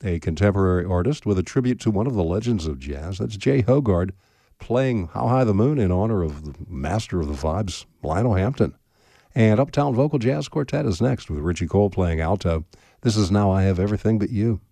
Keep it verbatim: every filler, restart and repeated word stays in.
a contemporary artist with a tribute to one of the legends of jazz. That's Jay Hogard playing How High the Moon in honor of the master of the vibes, Lionel Hampton. And Uptown Vocal Jazz Quartet is next with Richie Cole playing alto. This is Now I Have Everything But You.